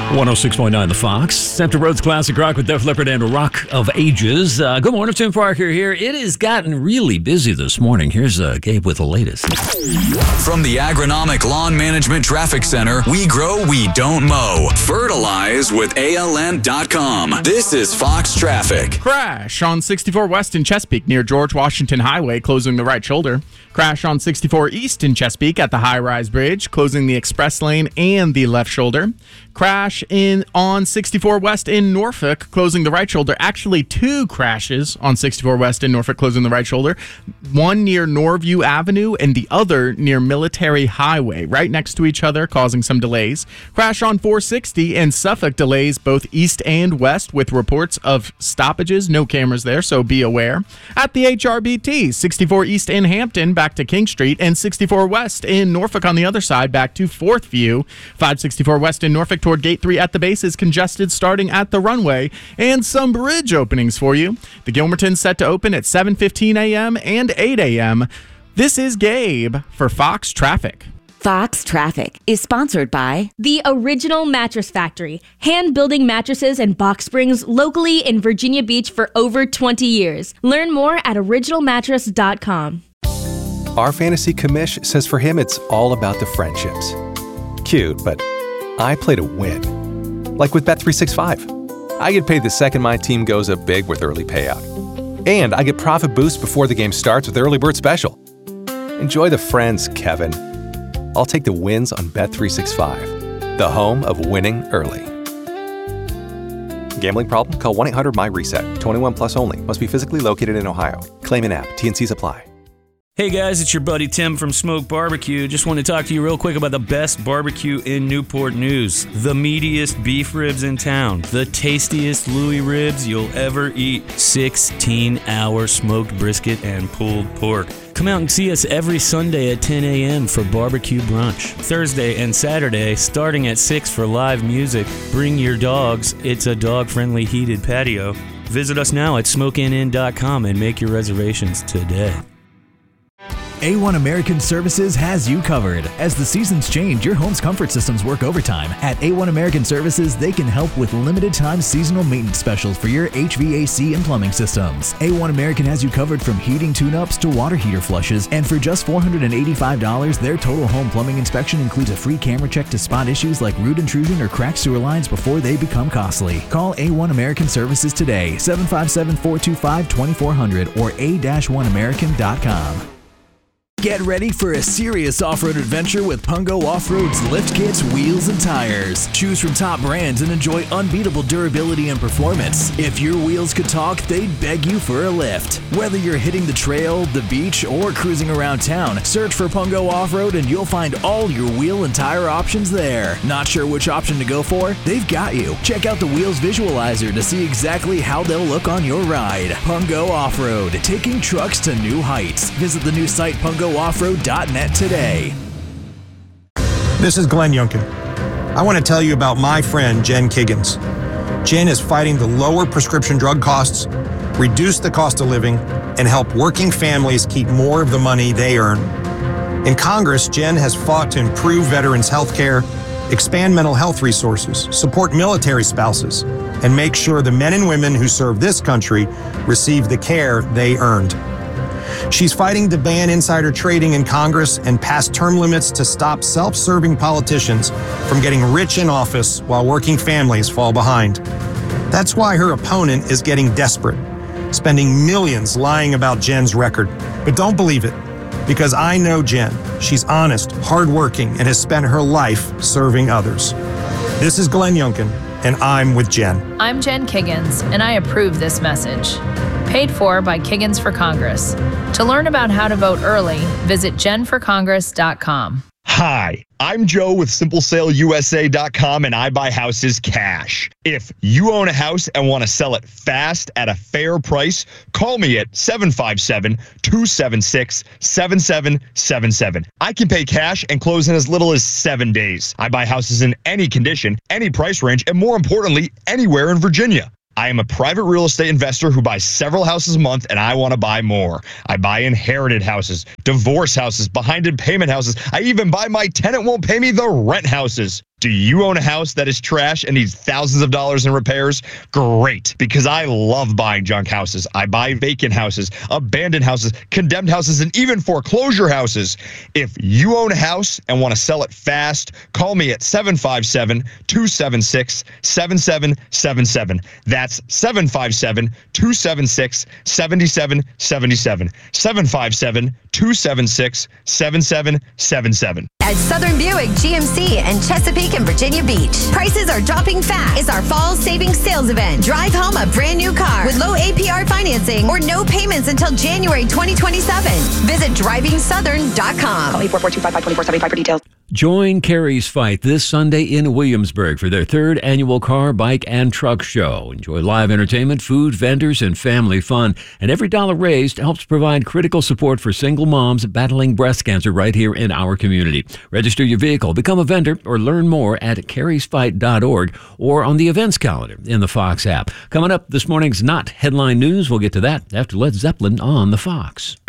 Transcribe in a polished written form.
106.9 The Fox. After Rhodes Classic Rock with Def Leppard and Rock of Ages. Good morning, Tim Parker here. It has gotten really busy this morning. Here's Gabe with the latest. From the Agronomic Lawn Management Traffic Center, we grow, we don't mow. Fertilize with ALN.com. This is Fox Traffic. Crash on 64 West in Chesapeake near George Washington Highway, closing the right shoulder. Crash on 64 East in Chesapeake at the High Rise Bridge, closing the express lane and the left shoulder. Crash on 64 West in Norfolk, closing the right shoulder. Actually, two crashes on 64 West in Norfolk, closing the right shoulder. One near Norview Avenue and the other near Military Highway, right next to each other, causing some delays. Crash on 460 in Suffolk, delays both east and west with reports of stoppages. No cameras there, so be aware. At the HRBT, 64 East in Hampton, back to King Street, and 64 West in Norfolk on the other side, back to Fourth View. 564 West in Norfolk toward Gate 3 at the base is congested starting at the runway, and some bridge openings for you. The Gilmerton's set to open at 7:15 a.m. and 8 a.m. This is Gabe for Fox Traffic. Fox Traffic is sponsored by The Original Mattress Factory, hand-building mattresses and box springs locally in Virginia Beach for over 20 years. Learn more at originalmattress.com. Our fantasy commish says for him it's all about the friendships. Cute, but I play to win. Like with Bet365. I get paid the second my team goes up big with early payout. And I get profit boost before the game starts with Early Bird Special. Enjoy the friends, Kevin. I'll take the wins on Bet365, the home of winning early. Gambling problem? Call 1-800-MY-RESET. 21 plus only. Must be physically located in Ohio. Claim in app. T&Cs apply. Hey guys, it's your buddy Tim from Smoke Barbecue. Just want to talk to you real quick about the best barbecue in Newport News. The meatiest beef ribs in town. The tastiest Louis ribs you'll ever eat. 16-hour smoked brisket and pulled pork. Come out and see us every Sunday at 10 a.m. for barbecue brunch. Thursday and Saturday, starting at 6 for live music. Bring your dogs. It's a dog-friendly heated patio. Visit us now at SmokeInN.com and make your reservations today. A1 American Services has you covered. As the seasons change, your home's comfort systems work overtime. At A1 American Services, they can help with limited-time seasonal maintenance specials for your HVAC and plumbing systems. A1 American has you covered from heating tune-ups to water heater flushes, and for just $485, their total home plumbing inspection includes a free camera check to spot issues like root intrusion or cracked sewer lines before they become costly. Call A1 American Services today, 757-425-2400 or a-1american.com. Get ready for a serious off-road adventure with Pungo Off-Road's lift kits, wheels, and tires. Choose from top brands and enjoy unbeatable durability and performance. If your wheels could talk, they'd beg you for a lift. Whether you're hitting the trail, the beach, or cruising around town, search for Pungo Off-Road and you'll find all your wheel and tire options there. Not sure which option to go for? They've got you. Check out the Wheels Visualizer to see exactly how they'll look on your ride. Pungo Off-Road, taking trucks to new heights. Visit the new site PungoOffroad.net today. This is Glenn Youngkin. I want to tell you about my friend Jen Kiggins. Jen is fighting to lower prescription drug costs, reduce the cost of living, and help working families keep more of the money they earn. In Congress, Jen has fought to improve veterans' health care, expand mental health resources, support military spouses, and make sure the men and women who serve this country receive the care they earned. She's fighting to ban insider trading in Congress and pass term limits to stop self-serving politicians from getting rich in office while working families fall behind. That's why her opponent is getting desperate, spending millions lying about Jen's record. But don't believe it, because I know Jen. She's honest, hardworking, and has spent her life serving others. This is Glenn Youngkin, and I'm with Jen. I'm Jen Kiggins, and I approve this message. Paid for by Kiggins for Congress. To learn about how to vote early, visit jenforcongress.com. Hi, I'm Joe with SimpleSaleUSA.com, and I buy houses cash. If you own a house and want to sell it fast at a fair price, call me at 757-276-7777. I can pay cash and close in as little as 7 days. I buy houses in any condition, any price range, and more importantly, anywhere in Virginia. I am a private real estate investor who buys several houses a month, and I want to buy more. I buy inherited houses, divorce houses, behind in payment houses. I even buy my tenant won't pay me the rent houses. Do you own a house that is trash and needs thousands of dollars in repairs? Great, because I love buying junk houses. I buy vacant houses, abandoned houses, condemned houses, and even foreclosure houses. If you own a house and want to sell it fast, call me at 757-276-7777. That's 757-276-7777. 757-276-7777. At Southern Buick GMC and Chesapeake and Virginia Beach, prices are dropping fast. It's our fall savings sales event. Drive home a brand new car with low APR financing or no payments until January 2027. Visit drivingsouthern.com. Call 844-255-2475 for details. Join Carrie's Fight this Sunday in Williamsburg for their 3rd annual car, bike, and truck show. Enjoy live entertainment, food, vendors, and family fun. And every dollar raised helps provide critical support for single moms battling breast cancer right here in our community. Register your vehicle, become a vendor, or learn more at carriesfight.org or on the events calendar in the Fox app. Coming up this morning's Not Headline News. We'll get to that after Led Zeppelin on the Fox.